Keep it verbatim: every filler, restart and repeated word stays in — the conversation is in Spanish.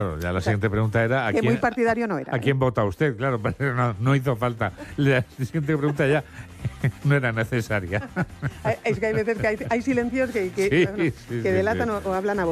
Claro, ya la o sea, siguiente pregunta era ¿a que quién, muy partidario no era. ¿a quién ¿eh? vota usted? Claro, pero no, no hizo falta. La siguiente pregunta ya no era necesaria. Es que hay veces que hay, hay silencios que, que, sí, bueno, sí, que sí, delatan sí. o, o hablan a